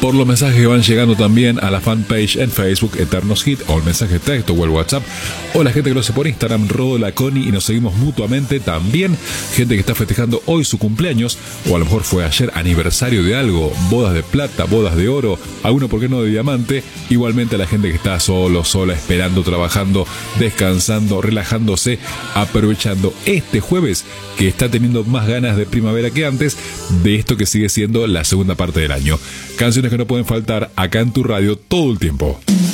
por los mensajes que van llegando también a la fanpage en Facebook, Eternos Hit, o el mensaje de texto o el WhatsApp, o la gente que lo hace por Instagram, Rodola, Connie, y nos seguimos mutuamente. También gente que está festejando hoy su cumpleaños, o a lo mejor fue ayer aniversario de algo, bodas de plata, bodas de oro, alguno por qué no de diamante. Igualmente a la gente que está solo, sola, esperando, trabajando, descansando, relajándose, aprovechando este jueves que está teniendo más ganas de primavera que antes, de esto que sigue siendo la segunda parte del año. Canciones que no pueden faltar acá en tu radio todo el tiempo.